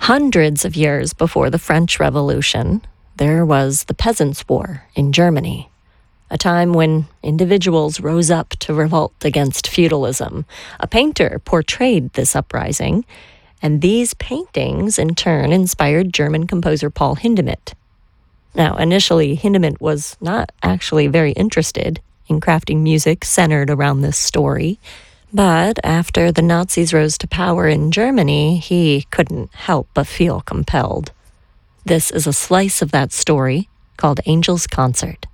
Hundreds of years before the French Revolution, there was the Peasants' War in Germany, a time when individuals rose up to revolt against feudalism. A painter portrayed this uprising, and these paintings in turn inspired German composer Paul Hindemith. Now, initially, Hindemith was not actually very interested in crafting music centered around this story, but after the Nazis rose to power in Germany, he couldn't help but feel compelled. This is a slice of that story called Angel's Concert.